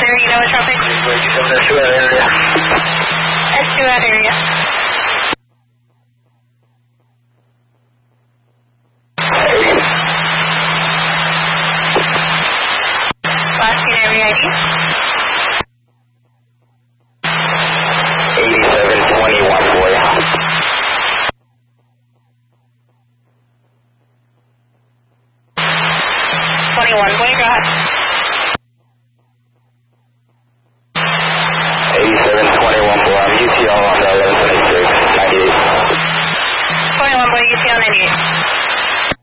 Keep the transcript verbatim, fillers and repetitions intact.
area, you know what traffic? S two out area. S two out area. Last unit area I D. eighty-seven twenty-one for you. twenty-one, boy, go ahead.